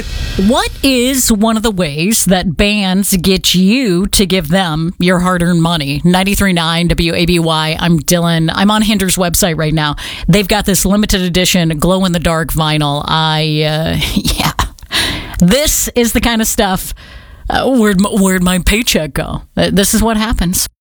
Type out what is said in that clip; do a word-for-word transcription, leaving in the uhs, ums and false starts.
it. What is one of the ways that bands get you to give them your hard-earned money? ninety-three point nine W A B Y. I'm Dylan. I'm on Hinder's website right now. They've got this limited edition glow-in-the-dark vinyl. I, uh, yeah. This is the kind of stuff, uh, where'd, where'd my paycheck go? Uh, this is what happens.